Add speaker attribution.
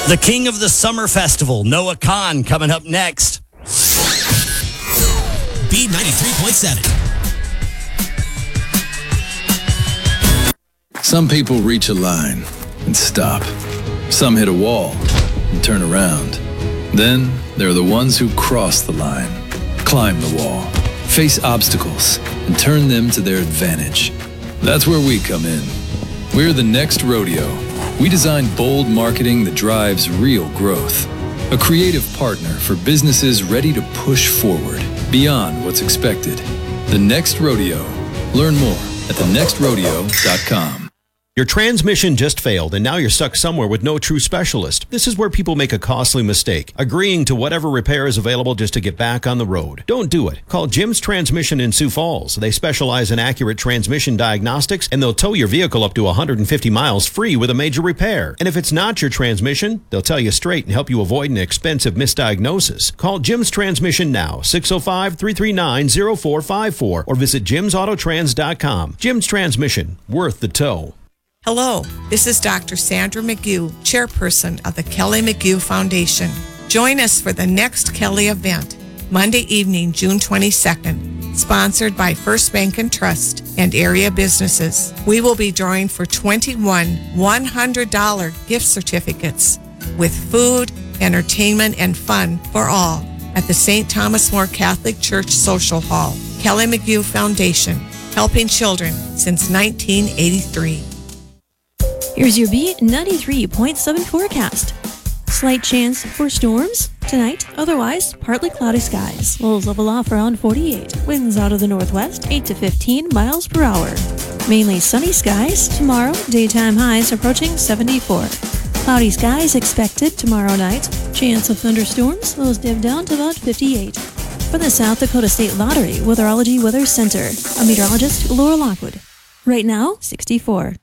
Speaker 1: The king of the summer festival, Noah Kahan, coming up next.
Speaker 2: B93.7. Some people reach a line and stop. Some hit a wall and turn around. Then there are the ones who cross the line, climb the wall, face obstacles, and turn them to their advantage. That's where we come in. We're the Next Rodeo. We design bold marketing that drives real growth. A creative partner for businesses ready to push forward beyond what's expected. The Next Rodeo. Learn more at thenextrodeo.com.
Speaker 3: Your transmission just failed and now you're stuck somewhere with no true specialist. This is where people make a costly mistake, agreeing to whatever repair is available just to get back on the road. Don't do it. Call Jim's Transmission in Sioux Falls. They specialize in accurate transmission diagnostics and they'll tow your vehicle up to 150 miles free with a major repair. And if it's not your transmission, they'll tell you straight and help you avoid an expensive misdiagnosis. Call Jim's Transmission now, 605-339-0454 or visit jimsautotrans.com. Jim's Transmission, worth the tow.
Speaker 4: Hello, this is Dr. Sandra McGew, chairperson of the Kelly McGew Foundation. Join us for the next Kelly event, Monday evening, June 22nd, sponsored by First Bank and Trust and area businesses. We will be drawing for 21 $100 gift certificates with food, entertainment, and fun for all at the St. Thomas More Catholic Church Social Hall. Kelly McGew Foundation, helping children since 1983.
Speaker 5: Here's your B93.7 forecast. Slight chance for storms tonight, otherwise partly cloudy skies. Lows level off around 48. Winds out of the northwest, 8 to 15 miles per hour. Mainly sunny skies tomorrow, daytime highs approaching 74. Cloudy skies expected tomorrow night. Chance of thunderstorms, lows dip down to about 58. For the South Dakota State Lottery Weatherology Weather Center, a meteorologist, Laura Lockwood. Right now, 64.